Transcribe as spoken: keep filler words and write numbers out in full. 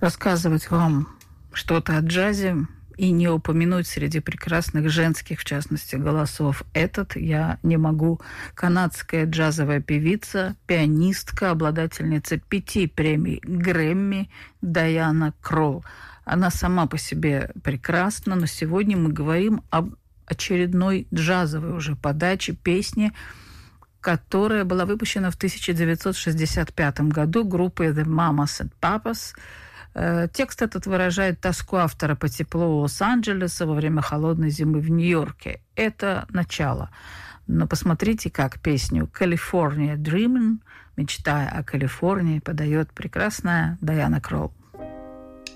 рассказывать вам что-то о джазе и не упомянуть среди прекрасных женских, в частности, голосов этот я не могу. Канадская джазовая певица, пианистка, обладательница пяти премий Грэмми Дайана Кролл. Она сама по себе прекрасна, но сегодня мы говорим об очередной джазовой уже подаче песни, которая была выпущена в тысяча девятьсот шестьдесят пятом году группой The Mamas and Papas. Текст этот выражает тоску автора по теплу Лос-Анджелеса во время холодной зимы в Нью-Йорке. Это начало. Но посмотрите, как песню «California Dreamin'», мечтая о Калифорнии, подает прекрасная Дайана Кролл.